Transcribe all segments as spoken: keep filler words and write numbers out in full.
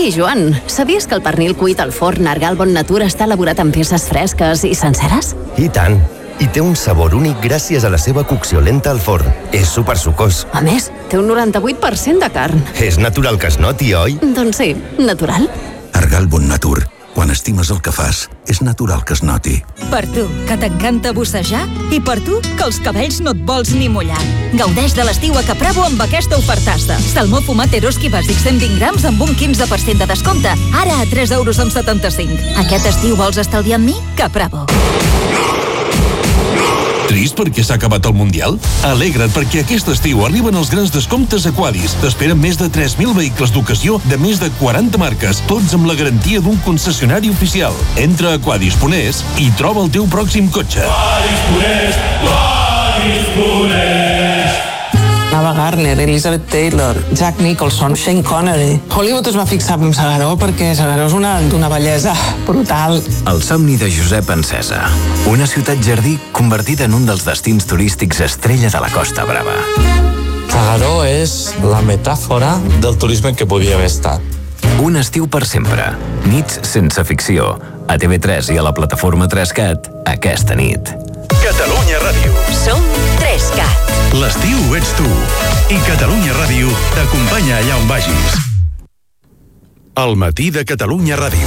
Ei, Joan, sabies que el pernil cuit al forn Argal Bon Natur està elaborat amb peces fresques i senceres? I tant! I té un sabor únic gràcies a la seva cocció lenta al forn. És supersucós. A més, té un noranta-vuit per cent de carn. És natural que es noti, oi? Doncs sí, natural. Argal Bon Natur. Quan estimes el que fas, és natural que es noti. Per tu, que t'encanta bussejar, i per tu, que els cabells no et vols ni mullar. Gaudeix de l'estiu a Capravo amb aquesta ofertassa. Salmó fumat Eroski bàsic cent vint grams amb un quinze per cent de descompte. Ara a tres euros amb setanta-cinc. Aquest estiu vols estalviar amb mi? Capravo. Trist perquè s'ha acabat el Mundial? Alegra't perquè aquest estiu arriben els grans descomptes a Quadis. T'esperen més de tres mil vehicles d'ocasió de més de quaranta marques, tots amb la garantia d'un concessionari oficial. Entra a quadis punt es i troba el teu pròxim cotxe. Quadis punt es, Quadis punt es. Ava Gardner, Elizabeth Taylor, Jack Nicholson, Shane Connery. Hollywood es va fixar en S'Agaró perquè S'Agaró és una d'una bellesa brutal. El somni de Josep Encesa. Una ciutat jardí convertida en un dels destins turístics estrella de la Costa Brava. S'Agaró és la metàfora del turisme que podia haver estat. Un estiu per sempre. Nits sense ficció. A T V tres i a la plataforma tres cat aquesta nit. Catalunya Ràdio. Som tres cat. L'estiu ets tu. I Catalunya Ràdio t'acompanya allà on vagis. El matí de Catalunya Ràdio.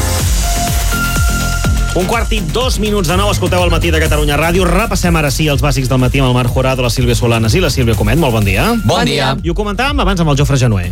Un quart i dos minuts de nou, escolteu el matí de Catalunya Ràdio. Repassem ara sí els bàsics del matí amb el Marc Jurado, la Sílvia Solanes i la Sílvia Comet. Molt bon dia. Bon dia. I ho comentàvem abans amb el Jofre Genuer.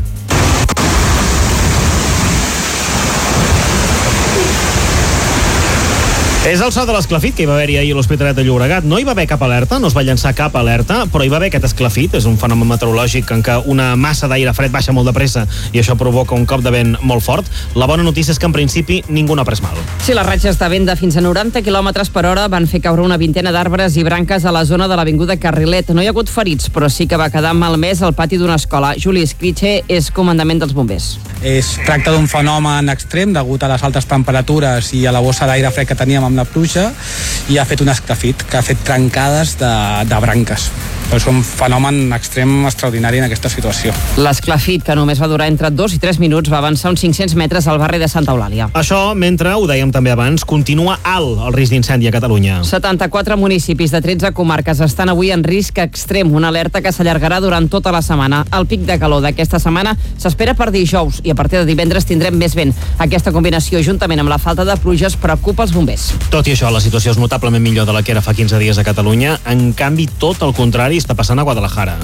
És el so de l'esclafit que hi va haver-hi ahir a l'Hospitalet de Llobregat. No hi va haver cap alerta, no es va llançar cap alerta, però hi va haver aquest esclafit. És un fenomen meteorològic en què una massa d'aire fred baixa molt de pressa i això provoca un cop de vent molt fort. La bona notícia és que en principi ningú n'ha pres mal. Sí, les ratxes de vent de fins a noranta quilòmetres per hora van fer caure una vintena d'arbres i branques a la zona de l'avinguda Carrilet. No hi ha hagut ferits, però sí que va quedar malmès al pati d'una escola. Juli Escritxe és comandament dels bombers. Es tracta d'un fenomen extrem degut a les altes temperatures i a la bossa d'aire fred que teníem amb la pluja, i ha fet un esclafit que ha fet trencades de, de branques. És un fenomen extrem extraordinari en aquesta situació. L'esclafit, que només va durar entre dos i tres minuts, va avançar uns cinc-cents metres al barri de Santa Eulàlia. Això mentre, ho dèiem també abans, continua alt el risc d'incendi a Catalunya. setanta-quatre municipis de tretze comarques estan avui en risc extrem, una alerta que s'allargarà durant tota la setmana. El pic de calor d'aquesta setmana s'espera per dijous i a partir de divendres tindrem més vent. Aquesta combinació, juntament amb la falta de pluges, preocupa els bombers. Tot i això, la situació és notablement millor de la que era fa quinze dies a Catalunya. En canvi, tot el contrari està passant a Guadalajara.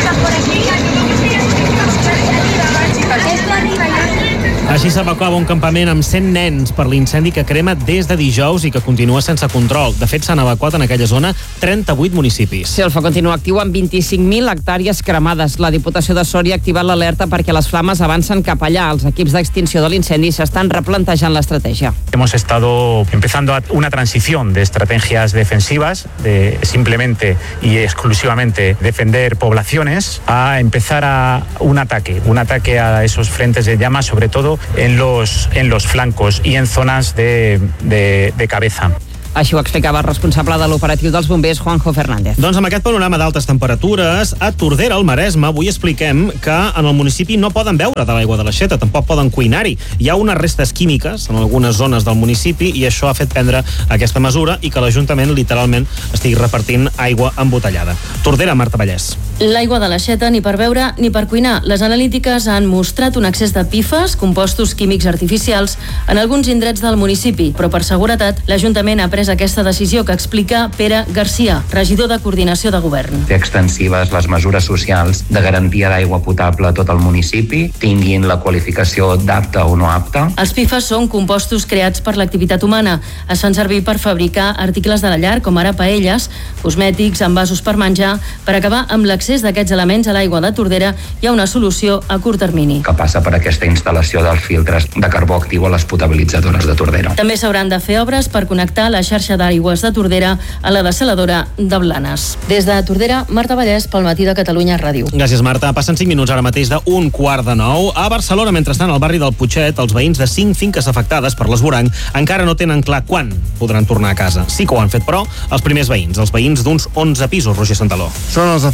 Així s'evacuava un campament amb cent nens per l'incendi que crema des de dijous i que continua sense control. De fet, s'han evacuat en aquella zona trenta-vuit municipis. Sí, el foc continua actiu amb vint-i-cinc mil hectàrees cremades. La Diputació de Sòria ha activat l'alerta perquè les flames avancen cap allà. Els equips d'extinció de l'incendi s'estan replantejant l'estratègia. Hemos estado empezando una transición de estrategias defensivas, de simplemente y exclusivamente defender poblaciones, a empezar a un ataque, un ataque a esos frentes de llamas, sobre todo en los, en los flancos y en zonas de, de, de cabeza. Així ho explicava el responsable de l'operatiu dels bombers, Juanjo Fernández. Doncs amb aquest panorama d'altes temperatures, a Tordera, al Maresme, avui expliquem que en el municipi no poden beure de l'aigua de l'aixeta, tampoc poden cuinar-hi. Hi ha unes restes químiques en algunes zones del municipi i això ha fet prendre aquesta mesura i que l'Ajuntament literalment estigui repartint aigua embotellada. Tordera, Marta Vallès. L'aigua de l'aixeta ni per beure ni per cuinar. Les analítiques han mostrat un excés de P F A S, compostos químics artificials, en alguns indrets del municipi, però per seguretat l'Ajuntament ha pres aquesta decisió que explica Pere Garcia, regidor de Coordinació de Govern. Fer extensives les mesures socials de garantia d'aigua potable a tot el municipi, tinguin la qualificació d'apta o no apta. Els P F A S són compostos creats per l'activitat humana. Es fan servir per fabricar articles de la llar, com ara paelles, cosmètics, envasos per menjar. Per acabar amb l'accés d'aquests elements a l'aigua de Tordera, hi ha una solució a curt termini. Que passa per aquesta instal·lació dels filtres de carbó actiu a les potabilitzadores de Tordera. També s'hauran de fer obres per connectar la xarxa d'aigües de Tordera a la dessaladora de Blanes. Des de Tordera, Marta Vallès, pel matí de Catalunya Ràdio. Gràcies, Marta. Passen cinc minuts ara mateix d'un quart de nou. A Barcelona, mentrestant, al barri del Putxet, els veïns de cinc finques afectades per l'esvoranc encara no tenen clar quan podran tornar a casa. Sí que ho han fet, però, els primers veïns, els veïns d'uns onze pisos, Roger Santaló. Són els afectats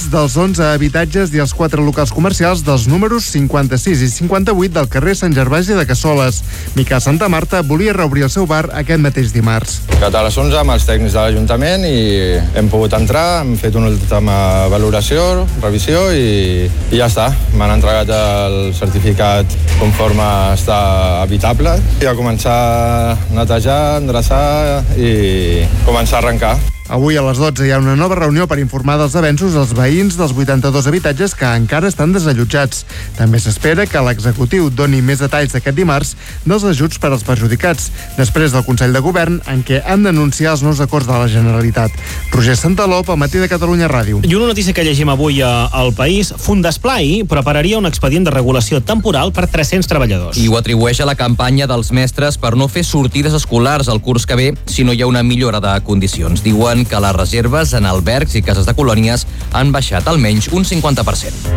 buits dels onze habitatges i els quatre locals comercials dels números cinquanta-sis i cinquanta-vuit del carrer Sant Gervasi de Cassoles. Miquel Santa Marta volia reobrir el seu bar aquest mateix dimarts. A les onze amb els tècnics de l'Ajuntament i hem pogut entrar, hem fet una última valoració, revisió i, i ja està. M'han entregat el certificat conforme està habitable i a començar a netejar, endreçar i començar a arrencar. Avui a les dotze hi ha una nova reunió per informar dels avenços als veïns dels vuitanta-dos habitatges que encara estan desallotjats. També s'espera que l'executiu doni més detalls d'aquest dimarts dels ajuts per als perjudicats, després del Consell de Govern en què han d'anunciar els nous acords de la Generalitat. Roger Santaló, pel Matí de Catalunya Ràdio. I una notícia que llegim avui al País: Fundesplai prepararia un expedient de regulació temporal per tres-cents treballadors. I ho atribueix a la campanya dels mestres per no fer sortides escolars el curs que ve si no hi ha una millora de condicions. Diuen que les reserves en albergs i cases de colònies han baixat almenys un cinquanta per cent.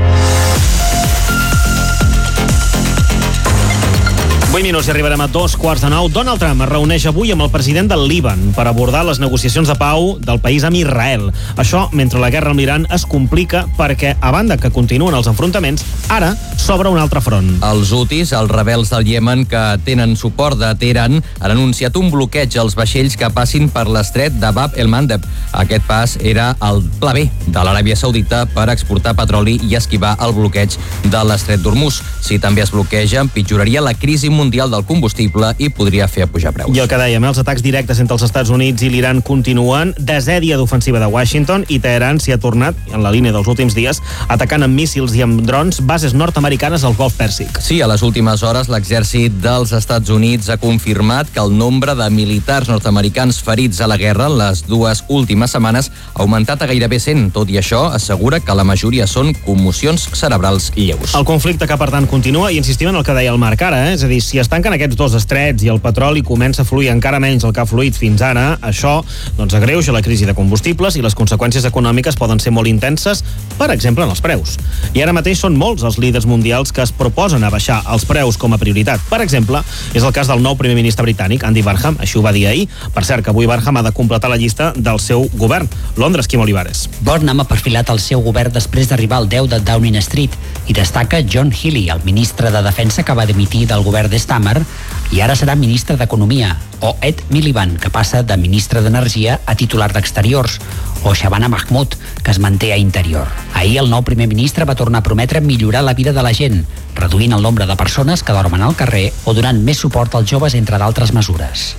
vuit minuts i arribarem a dos quarts de nou. Donald Trump es reuneix avui amb el president del Líban per abordar les negociacions de pau del país amb Israel. Això mentre la guerra amb l'Iran es complica perquè, a banda que continuen els enfrontaments, ara s'obre un altre front. Els Houthis, els rebels del Iemen que tenen suport de Teheran, han anunciat un bloqueig als vaixells que passin per l'estret de Bab el-Mandeb. Aquest pas era el pla B de l'Aràbia Saudita per exportar petroli i esquivar el bloqueig de l'estret d'Hormuz. Si també es bloqueja, empitjoraria la crisi mundial del combustible i podria fer pujar preus. I el que dèiem, els atacs directes entre els Estats Units i l'Iran continuen. Desè dia d'ofensiva de Washington i Teheran s'hi ha tornat, en la línia dels últims dies, atacant amb míssils i amb drons bases nord-americanes al Golf Pèrsic. Sí, a les últimes hores l'exèrcit dels Estats Units ha confirmat que el nombre de militars nord-americans ferits a la guerra en les dues últimes setmanes ha augmentat a gairebé cent. Tot i això, assegura que la majoria són commocions cerebrals lleus. El conflicte que, per tant, continua, i insistim en el que deia el Marc ara, eh? És a dir, si es tanquen aquests dos estrets i el petroli comença a fluir encara menys el que ha fluït fins ara, això doncs, agreuja la crisi de combustibles i les conseqüències econòmiques poden ser molt intenses, per exemple, en els preus. I ara mateix són molts els líders mundials que es proposen a baixar els preus com a prioritat. Per exemple, és el cas del nou primer ministre britànic, Andy Barham, així ho va dir ahir. Per cert, que avui Barham ha de completar la llista del seu govern. Londres, Quim Olivares. Barham ha perfilat el seu govern després d'arribar al deu de Downing Street i destaca John Healey, el ministre de Defensa que va dimitir del govern de Starmer i ara serà ministre d'Economia, o Ed Miliband, que passa de ministre d'Energia a titular d'Exteriors, o Shabana Mahmood, que es manté a Interior. Ahir el nou primer ministre va tornar a prometre millorar la vida de la gent, reduint el nombre de persones que dormen al carrer o donant més suport als joves, entre d'altres mesures.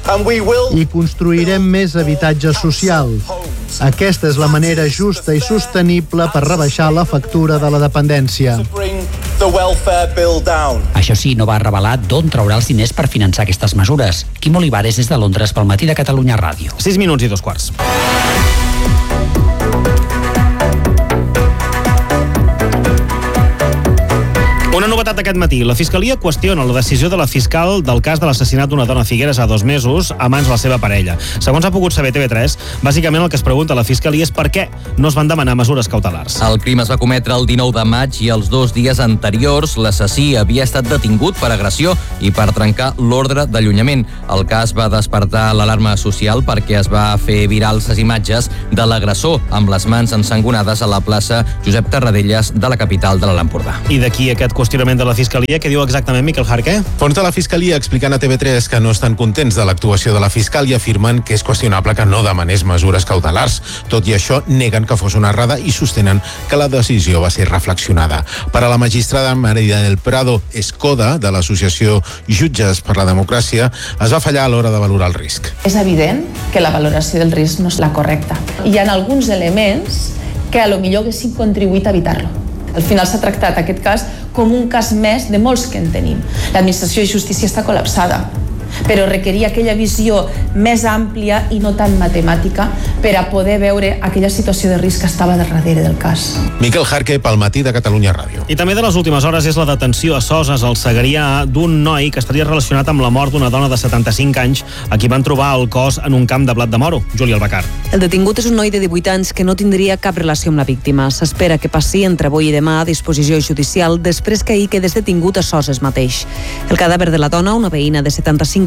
I construirem més habitatge social. Aquesta és la manera justa i sostenible per rebaixar la factura de la dependència. Això sí, no va revelar d'on traurà els diners per finançar aquestes mesures. Quim Olivares des de Londres pel Matí de Catalunya Ràdio. sis minuts i dos quarts. Una novetat aquest matí. La Fiscalia qüestiona la decisió de la fiscal del cas de l'assassinat d'una dona a Figueres a dos mesos a mans de la seva parella. Segons ha pogut saber T V tres, bàsicament el que es pregunta a la Fiscalia és per què no es van demanar mesures cautelars. El crim es va cometre el dinou de maig i els dos dies anteriors l'assassí havia estat detingut per agressió i per trencar l'ordre d'allunyament. El cas va despertar l'alarma social perquè es va fer virals les imatges de l'agressor amb les mans ensangonades a la plaça Josep Tarradellas de la capital de l'Alt Empordà. I d'aquí aquest qüestionament de la Fiscalia, què diu exactament Miquel Jarque? Fons de la Fiscalia explicant a T V tres que no estan contents de l'actuació de la fiscal i afirmen que és qüestionable que no demanés mesures cautelars. Tot i això, neguen que fos una errada i sostenen que la decisió va ser reflexionada. Per a la magistrada María del Prado Escoda, de l'associació Jutges per la Democràcia, es va fallar a l'hora de valorar el risc. És evident que la valoració del risc no és la correcta. Hi ha alguns elements que a lo millor haguessin contribuït a evitar-lo. Al final s'ha tractat aquest cas com un cas més de molts que en tenim. L'administració de justícia està col·lapsada, però requeria aquella visió més àmplia i no tan matemàtica per a poder veure aquella situació de risc que estava darrere del cas. Miquel Jarque, pel Matí de Catalunya Ràdio. I també de les últimes hores és la detenció a Soses, al Segrià, d'un noi que estaria relacionat amb la mort d'una dona de setanta-cinc anys a qui van trobar el cos en un camp de blat de moro. Júlia Albacar. El detingut és un noi de divuit anys que no tindria cap relació amb la víctima. S'espera que passi entre avui i demà a disposició judicial després que ahir quedés detingut a Soses mateix. El cadàver de la dona, una veïna de setanta-cinc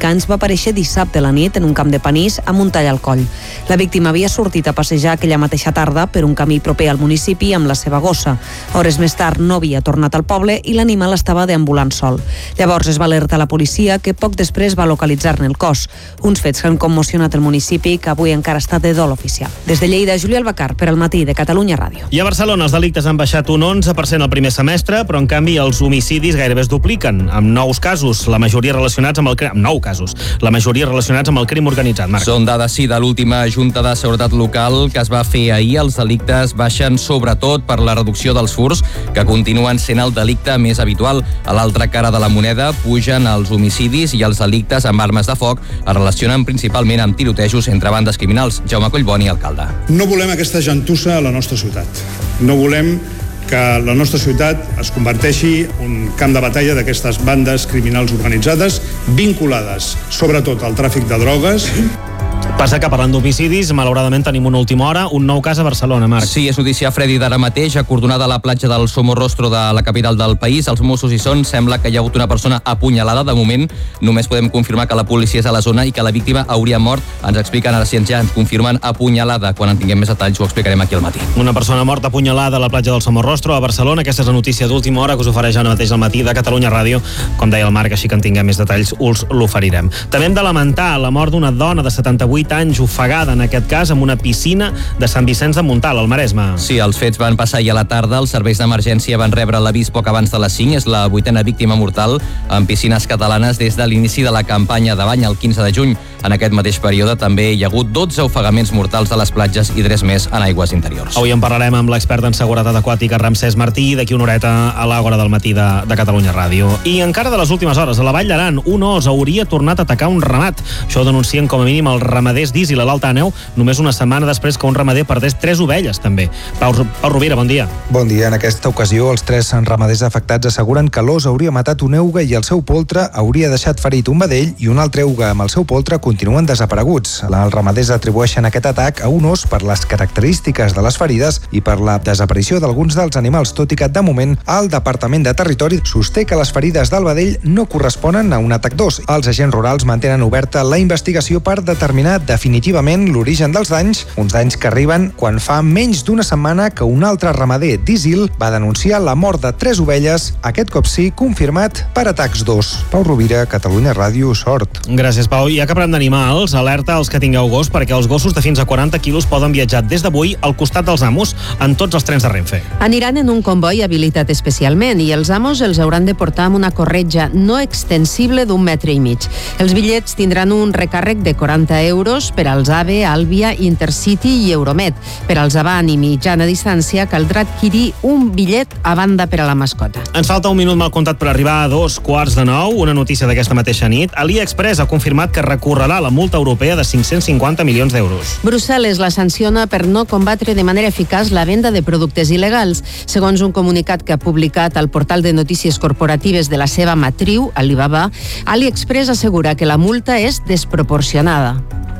vint-i-cinc anys va aparèixer dissabte a la nit en un camp de panís amb un tall al coll. La víctima havia sortit a passejar aquella mateixa tarda per un camí proper al municipi amb la seva gossa. Hores més tard no havia tornat al poble i l'animal estava deambulant sol. Llavors es va alertar la policia, que poc després va localitzar-ne el cos. Uns fets que han commocionat el municipi, que avui encara està de dol oficial. Des de Lleida, Júlia Albacar, per al Matí de Catalunya Ràdio. I a Barcelona els delictes han baixat un onze per cent al primer semestre, però en canvi els homicidis gairebé es dupliquen, amb nous casos, la majoria relacionats amb el crim, amb nou casos, la majoria relacionats amb el crim organitzat. Marc. Són dades, sí, de l'última Junta de Seguretat Local que es va fer ahir. Els delictes baixen sobretot per la reducció dels furts, que continuen sent el delicte més habitual. A l'altra cara de la moneda pugen els homicidis i els delictes amb armes de foc es relacionen principalment amb tirotejos entre bandes criminals. Jaume Collboni, alcalde. No volem aquesta gentussa a la nostra ciutat. No volem que la nostra ciutat es converteixi en un camp de batalla d'aquestes bandes criminals organitzades vinculades sobretot al tràfic de drogues. Passa que parlant d'homicidis, malauradament tenim una última hora, un nou cas a Barcelona, Marc. Sí, és notícia Freddy d'ara mateix, acordonada a la platja del Somorrostro de la capital del país. Els Mossos hi són, sembla que hi ha hagut una persona apunyalada. De moment només podem confirmar que la policia és a la zona i que la víctima hauria mort. Ens expliquen ara si ens ja ens confirmen apunyalada. Quan en tinguem més detalls ho explicarem aquí al matí. Una persona morta apunyalada a la platja del Somorrostro a Barcelona. Aquesta és la notícia d'última hora que us ofereix ara mateix al Matí de Catalunya Ràdio. Com deia el Marc, així que en tinguem més detalls us l'oferirem. També hem de lamentar la mort d'una dona de setanta-vuit anys ofegada, en aquest cas, amb una piscina de Sant Vicenç de Montalt, al Maresme. Sí, els fets van passar ahir a la tarda. Els serveis d'emergència van rebre l'avís poc abans de les cinc. És la vuitena víctima mortal en piscines catalanes des de l'inici de la campanya de bany el quinze de juny. En aquest mateix període també hi ha hagut dotze ofegaments mortals a les platges i tres més en aigües interiors. Avui en parlarem amb l'expert en seguretat aquàtica Ramsès Martí, d'aquí una horeta a l'Àgora del Matí de, de Catalunya Ràdio. I encara de les últimes hores, a la Vall d'Aran, un os hauria tornat a atacar un ramat. Això ho denuncien com a mínim els ramaders d'Isil a l'Alt Àneu, només una setmana després que un ramader perdés tres ovelles, també. Pau, Pau Rovira, bon dia. Bon dia. En aquesta ocasió, els tres ramaders afectats asseguren que l'os hauria matat un euga i el seu poltre hauria deixat ferit un vedell i un altre euga amb el seu poltre continuen desapareguts. Els ramaders atribueixen aquest atac a un os per les característiques de les ferides i per la desaparició d'alguns dels animals, tot i que, de moment, el Departament de Territori sosté que les ferides del vedell no corresponen a un atac d'os. Els agents rurals mantenen oberta la investigació per determinar definitivament l'origen dels danys, uns danys que arriben quan fa menys d'una setmana que un altre ramader d'Isil va denunciar la mort de tres ovelles, aquest cop sí confirmat per atacs d'os. Pau Rovira, Catalunya Ràdio, Sort. Gràcies, Pau. I ja que parlem d'animals, alerta als que tingueu gos perquè els gossos de fins a quaranta quilos poden viatjar des d'avui al costat dels amos en tots els trens de Renfe. Aniran en un comboi habilitat especialment i els amos els hauran de portar amb una corretja no extensible d'un metre i mig. Els bitllets tindran un recàrrec de quaranta euros per als AVE, Àlvia, Intercity i Euromed. Per als avant i mitjana distància caldrà adquirir un bitllet a banda per a la mascota. Ens falta un minut mal comptat per arribar a dos quarts de nou. Una notícia d'aquesta mateixa nit. AliExpress ha confirmat que recorrerà la multa europea de cinc-cents cinquanta milions d'euros. Brussel·les la sanciona per no combatre de manera eficaç la venda de productes il·legals. Segons un comunicat que ha publicat al portal de notícies corporatives de la seva matriu, Alibaba, AliExpress assegura que la multa és desproporcionada.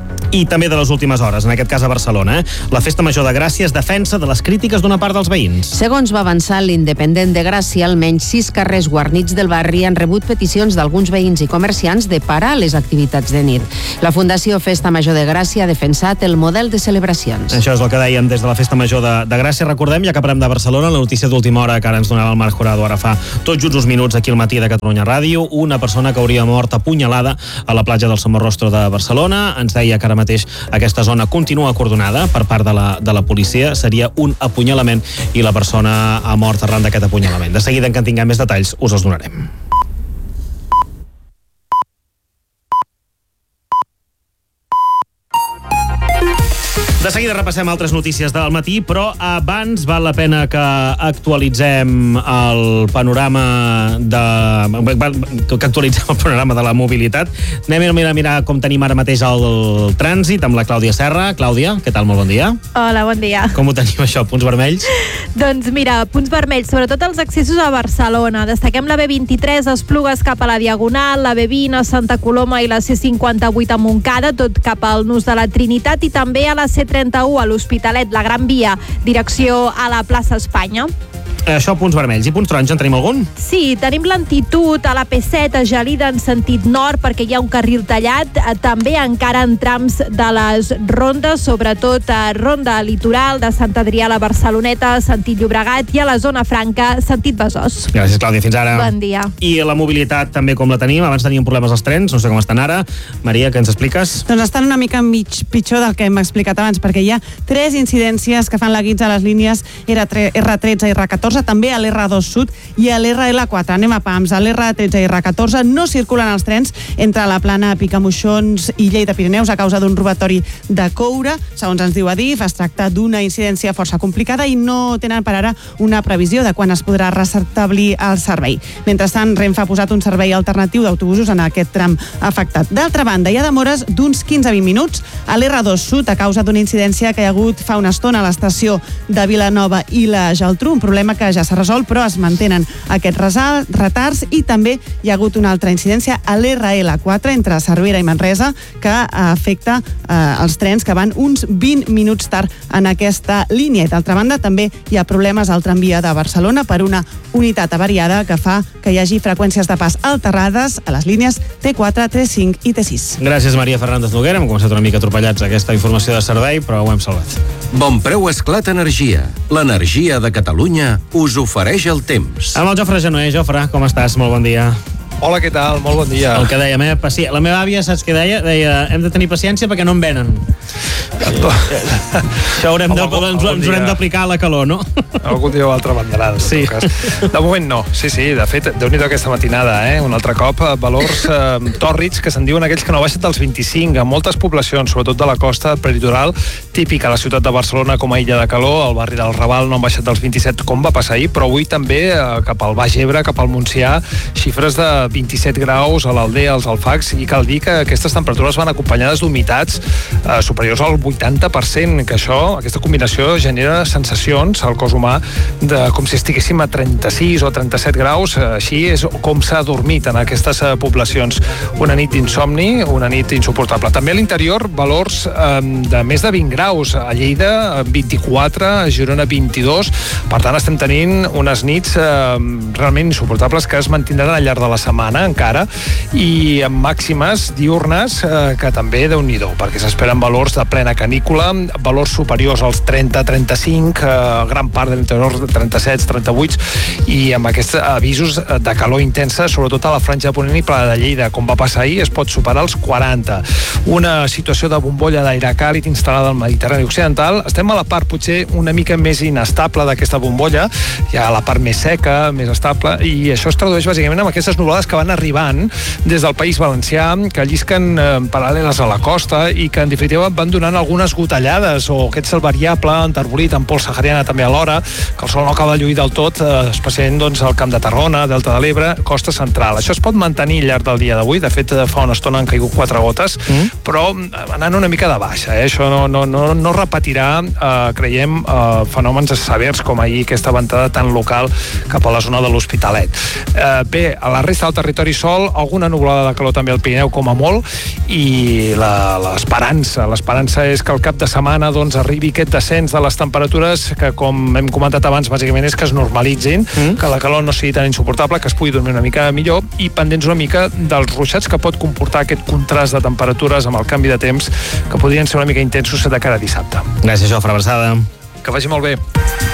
I també de les últimes hores, en aquest cas a Barcelona. Eh? La Festa Major de Gràcia es defensa de les crítiques d'una part dels veïns. Segons va avançar l'Independent de Gràcia, almenys sis carrers guarnits del barri han rebut peticions d'alguns veïns i comerciants de parar les activitats de nit. La Fundació Festa Major de Gràcia ha defensat el model de celebracions. Això és el que dèiem des de la Festa Major de, de Gràcia. Recordem, ja que parlem de Barcelona, la notícia d'última hora que ara ens donava el Marc Jurado ara fa tot just uns minuts aquí al Matí de Catalunya Ràdio, una persona que hauria mort apunyalada a la platja del Somorrostro de Barcelona. Ens deia que ara mateix aquesta zona continua acordonada per part de la, de la policia. Seria un apunyalament i la persona ha mort arran d'aquest apunyalament. De seguida, en que en tinguem més detalls, us els donarem. De seguida repassem altres notícies del matí, però abans val la pena que actualitzem el panorama de... que actualitzem el panorama de la mobilitat. Anem a mirar, mirar com tenim ara mateix el, el trànsit amb la Clàudia Serra. Clàudia, què tal? Molt bon dia. Hola, bon dia. Com ho tenim això? Punts vermells? Doncs mira, punts vermells, sobretot els accessos a Barcelona. Destaquem la B vint-i-tres, Esplugues cap a la Diagonal, la B vint a Santa Coloma i la C cinquanta-vuit a Montcada, tot cap al Nus de la Trinitat, i també a la C trenta-u a l'Hospitalet, la Gran Via, direcció a la plaça Espanya. Això, punts vermells. I punts taronja, en tenim algun? Sí, tenim lentitud a la P set a Gelida en sentit nord perquè hi ha un carril tallat, també encara en trams de les rondes, sobretot a Ronda Litoral de Sant Adrià a la Barceloneta, sentit Llobregat, i a la zona franca, sentit Besòs. Gràcies, Clàudia. Fins ara. Bon dia. I la mobilitat també com la tenim. Abans teníem problemes als trens, no sé com estan ara. Maria, què ens expliques? Doncs estan una mica mig pitjor del que hem explicat abans, perquè hi ha tres incidències que fan la guitza a les línies R tretze i R catorze, també a l'R dos Sud i a l'R L quatre. Anem a pams. A l'R tretze i R catorze no circulen els trens entre la plana Picamoixons i Lleida Pirineus a causa d'un robatori de coure. Segons ens diu Adif, es tracta d'una incidència força complicada i no tenen per ara una previsió de quan es podrà restablir el servei. Mentrestant, Renfe ha posat un servei alternatiu d'autobusos en aquest tram afectat. D'altra banda, hi ha demores d'uns quinze a vint minuts a l'R dos Sud a causa d'una incidència que hi ha hagut fa una estona a l'estació de Vilanova i la Geltrú, un problema que ja s'ha resolt, però es mantenen aquests retards, i també hi ha hagut una altra incidència a l'R L quatre entre Cervera i Manresa que afecta eh, els trens que van uns vint minuts tard en aquesta línia. I d'altra banda, també hi ha problemes al tramvia de Barcelona per una unitat avariada que fa que hi hagi freqüències de pas alterades a les línies T quatre, T cinc i T sis. Gràcies, Maria Fernández Noguera. Hem començat una mica atropellats aquesta informació de servei, però ho hem salvat. Bon preu Esclat Energia. L'energia de Catalunya us ofereix el temps. Amb el Jofre Genoer. Jofre, com estàs? Molt bon dia. Hola, què tal? Molt bon dia. El que dèiem, eh? Paci... La meva àvia, saps què deia? Deia, hem de tenir paciència perquè no en venen. Això haurem de, algun, ens, ens haurem d'aplicar a la calor, no? Algun dia o altra banderada. Sí. De moment no. Sí, sí, de fet, déu-n'hi-do aquesta matinada, eh? Un altre cop, valors eh, tòrrids que se'n diuen aquells que no baixen dels vint-i-cinc. En moltes poblacions, sobretot de la costa peritoral, típica a la ciutat de Barcelona com a illa de calor, al barri del Raval no han baixat dels vint-i-set, com va passar ahir, però avui també eh, cap al Baix Ebre, cap al Montsià, xifres de vint-i-set graus a l'Aldea, als Alfacs, i cal dir que aquestes temperatures van acompanyades d'humitats eh, superiors al vuitanta per cent, que això, aquesta combinació genera sensacions al cos humà de com si estiguéssim a trenta-sis o trenta-set graus, així és com s'ha dormit en aquestes eh, poblacions. Una nit d'insomni, una nit insuportable. També a l'interior, valors eh, de més de vint graus, a Lleida vint-i-quatre, a Girona vint-i-dos, per tant estem tenint unes nits eh, realment insuportables que es mantindran al llarg de la setmana encara, i amb màximes diurnes eh, que també déu-n'hi-do, perquè s'esperen valors de plena canícula, valors superiors als trenta a trenta-cinc, eh, gran part de l'interior de trenta-set, trenta-vuit, i amb aquests avisos de calor intensa, sobretot a la franja de Ponent i Pla de Lleida, com va passar ahir, es pot superar els quaranta. Una situació de bombolla d'aire càlid instal·lada al Mediterrani Occidental. Estem a la part potser una mica més inestable d'aquesta bombolla, hi ha la part més seca, més estable, i això es tradueix bàsicament amb aquestes nuvolades que van arribant des del País Valencià, que llisquen eh, paral·leles a la costa i que en definitiva van donant algunes gotellades o aquest cel variable, enterbolit amb pols sahariana també alhora, que el sol no acaba de lluir del tot, eh, especialment doncs, al Camp de Tarragona, Delta de l'Ebre, costa central. Això es pot mantenir al llarg del dia d'avui, de fet fa una estona han caigut quatre gotes, mm. però anant una mica de baixa, eh? Això no, no, no, no repetirà, eh, creiem, eh, fenòmens severs com ahir aquesta ventada tan local cap a la zona de l'Hospitalet. Eh, bé, a la resta del territori sol, alguna nuvolada de calor també al Pirineu com a molt, i l'esperança, l'esperança és que al cap de setmana doncs, arribi aquest descens de les temperatures que, com hem comentat abans, bàsicament és que es normalitzin, mm. que la calor no sigui tan insuportable, que es pugui dormir una mica millor, i pendents una mica dels ruixats que pot comportar aquest contrast de temperatures amb el canvi de temps, que podrien ser una mica intensos de cara a dissabte. Gràcies, Jofre, abraçada. Que vagi molt bé.